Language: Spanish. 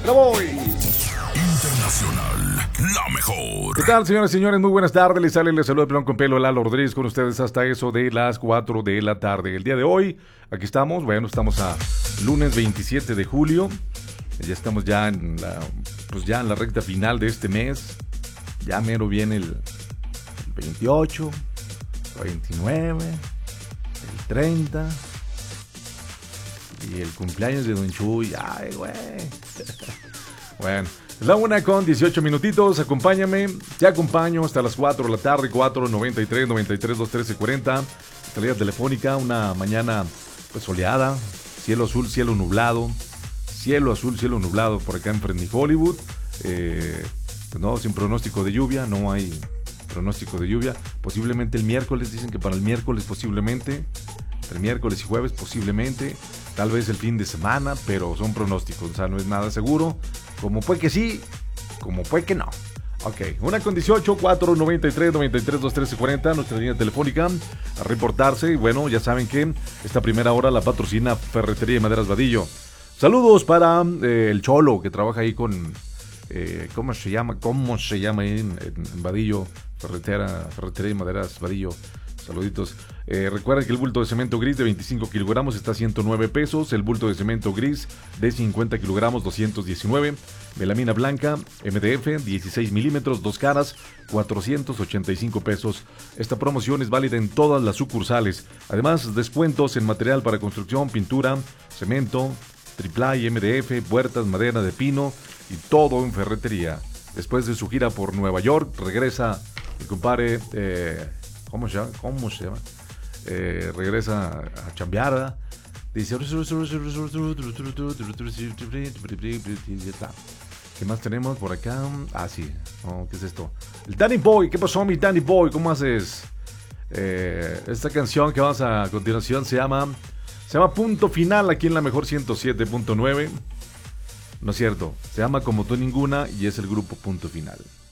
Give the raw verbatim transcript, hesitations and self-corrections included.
voy! Internacional, la mejor. ¿Qué tal, señoras y señores? Muy buenas tardes. Les sale el saludo de Pelón con Pelo, Lalo Rodríguez, con ustedes hasta eso de las cuatro de la tarde. El día de hoy, aquí estamos, bueno, estamos a lunes veintisiete de julio. Ya estamos ya en la, pues ya en la recta final de este mes. Ya mero viene el, el veintiocho, el veintinueve, el treinta y el cumpleaños de Don Chuy. Ay, güey. Bueno, es la una con dieciocho minutitos. Acompáñame, te acompaño hasta las cuatro de la tarde. Cuatro noventa y tres, noventa y tres, dos trece, cuarenta. Salida telefónica, una mañana pues soleada, cielo azul, cielo nublado. Cielo azul, cielo nublado por acá en Fresnillo, Hollywood. Eh, no, sin pronóstico de lluvia, no hay pronóstico de lluvia. Posiblemente el miércoles, dicen que para el miércoles posiblemente, entre miércoles y jueves posiblemente, tal vez el fin de semana, pero son pronósticos, o sea, no es nada seguro. Como puede que sí, como puede que no. Ok, una con dieciocho, cuatro noventa y tres, noventa y tres, dos trece, cuarenta, nuestra línea telefónica, a reportarse. Y bueno, ya saben que esta primera hora la patrocina Ferretería y Maderas Vadillo. Saludos para eh, el Cholo, que trabaja ahí con, eh, ¿cómo se llama? ¿Cómo se llama ahí en, en Vadillo? Ferretera, Ferretería y Maderas Vadillo. Saluditos. Eh, recuerden que el bulto de cemento gris de veinticinco kilogramos está a ciento nueve pesos. El bulto de cemento gris de cincuenta kilogramos, doscientos diecinueve. Melamina blanca, M D F, dieciséis milímetros, dos caras, cuatrocientos ochenta y cinco pesos. Esta promoción es válida en todas las sucursales. Además, descuentos en material para construcción, pintura, cemento, triplay, M D F, puertas, madera de pino y todo en ferretería. Después de su gira por Nueva York, regresa mi compadre, eh, ¿cómo se llama? ¿Cómo se llama? Eh, regresa a chambear. Dice, ¿qué más tenemos por acá? Ah, sí. Oh, ¿qué es esto? El Danny Boy. ¿Qué pasó, mi Danny Boy? ¿Cómo haces? Eh, esta canción que vamos a, a continuación se llama se llama Punto Final, aquí en la mejor ciento siete punto nueve. No es cierto, se llama Como Tú Ninguna y es el grupo Punto Final.